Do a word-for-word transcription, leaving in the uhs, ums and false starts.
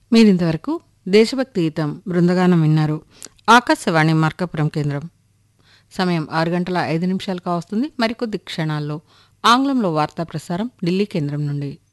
మీరింతవరకు దేశభక్తి గీతం బృందగానం విన్నారు. ఆకాశవాణి మార్కాపురం కేంద్రం. సమయం ఆరు గంటల ఐదు నిమిషాలు కావస్తుంది. మరికొద్ది క్షణాల్లో ఆంగ్లంలో వార్తా ప్రసారం ఢిల్లీ కేంద్రం నుండి.